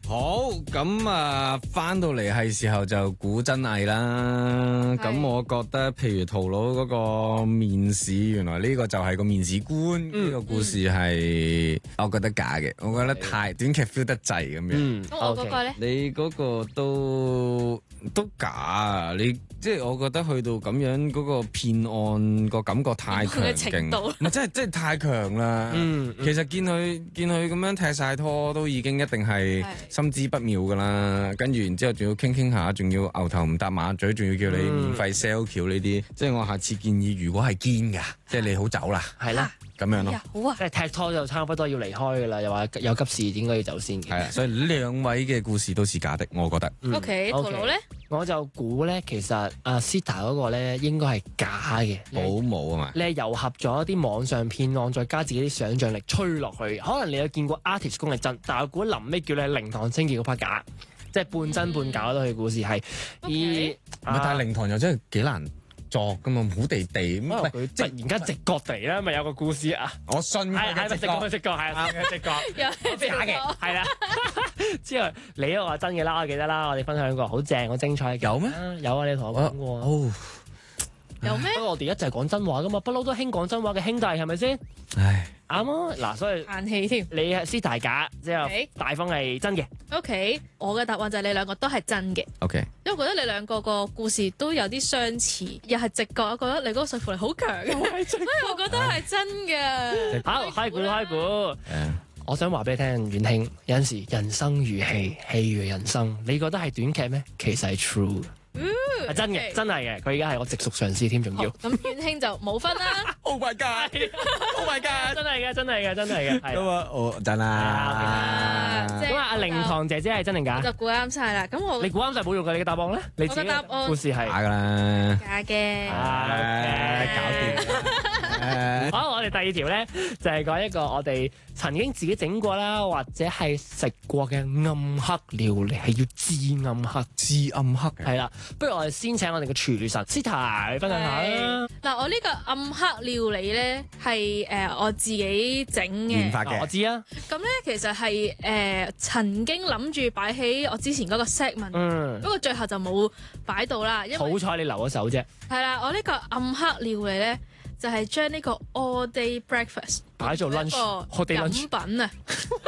好，咁啊，翻到嚟係時候就估真偽啦。咁我覺得，譬如陶佬嗰個面試，原來呢個就係個面試官。呢個故事係，我覺得假嘅。我覺得太短劇 feel 得滯咁樣。 咁我嗰個咧？ 你嗰個都假啊！你即係我覺得去到咁樣嗰個騙案個感覺太強勁，唔係真係太強啦。其實見佢咁樣踢晒拖，都已經一定係心知不妙噶啦。跟住然之後仲要傾下，仲要牛頭唔搭馬嘴，仲要叫你免費 sell 橋呢啲。即係我下次建議，如果係堅㗎，即係你好走啦。 係啦。 咁樣咯， 好啊！即係踢拖就差不多要離開㗎啦，又話有急事應該要走先嘅。 係啊，所以兩位嘅故事都是假的，我覺得。 OK，陶佬咧， 我就估咧，其實阿 Sita 嗰個咧應該係假嘅， 保姆啊嘛。 你係糅合咗一啲網上騙案，再加自己啲想像力吹落去。可能你有見過 artist 功係真，但係我估臨尾叫你靈堂清潔嗰 part 假，即係半真半假咯。佢故事係但係靈堂又真係幾難作噶嘛，好地地咁， 佢突然間直覺地啦，咪有個故事啊！ 我信佢嘅直覺， 係啊，直覺，有假嘅，係啦。之後你嗰個真嘅啦，我記得啦，我哋分享過好正、好精彩嘅。 有咩？ 有啊，你同我講過。 哦， 有咩？ 不過我哋一直係講真話噶嘛，不嬲都興講真話嘅兄弟，係咪先？ 唉， 啱啊！嗱，所以嘆氣添。 你係師大假，之後大方係真嘅。 OK，我嘅答案就係你兩個都係真嘅。 OK， 因為我覺得你兩個個故事都有啲相似，又係直覺，我覺得你嗰個說服力好強，所以我覺得係真嘅。 好，開估。我想話俾你聽，遠興有陣時人生如戲，戲如人生。你覺得係短劇咩？其實係 true。係真嘅，真係嘅。佢而家係我直屬上司添，仲要。 咁遠興就冇分啦。 Oh my god！Oh my god！ 真係嘅。 咁啊，我真啦。 咁啊，阿靈堂姐姐係真定假？ 就估啱晒啦。咁你估啱晒冇用嘅，你嘅答案咧？你自己故事係假㗎啦。 假嘅。 搞掂。 好，我哋第二條咧就係講一個我哋曾經自己整過啦，或者係食過嘅暗黑料理，係要知暗黑。 知暗黑嘅。 係啦，不如我哋先請我哋嘅廚神 Sita 分享下啦。 嗱，我呢個暗黑料理咧係我自己整嘅。 研發嘅。 我知啊。 咁咧其實係曾經諗住擺喺我之前嗰個 segment，不過最後就冇擺到啦。因為好彩你留咗手啫。 係啦，我呢個暗黑料理咧就係將呢個 all day breakfast 擺做 lunch， 飲品啊。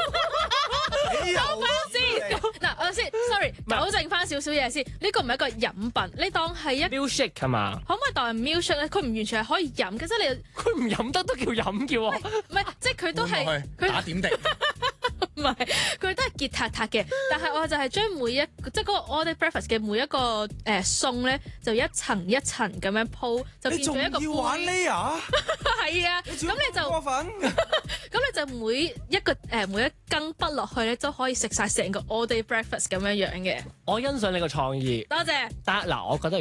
收翻先，嗱我先 ，sorry，糾正翻少少嘢先。呢個唔係一個飲品，你當係一 milkshake 係嘛？ 可唔可以當係 milkshake 咧？佢唔完全係可以飲嘅，即係你佢唔飲得都叫飲叫喎。 唔係，即係佢都係佢打點滴。 唔係，佢都係結塔塔嘅，但係我就係將每一即係嗰個 all day breakfast 嘅每一個餸咧，就一層一層咁樣鋪，就變咗一個杯。你仲要玩 layer？係啊，咁你就過分。咁你就每一羹筆落去咧，都可以食晒成個 all day breakfast 咁樣樣嘅。 我欣賞你個創意。 多謝。 但嗱，我覺得。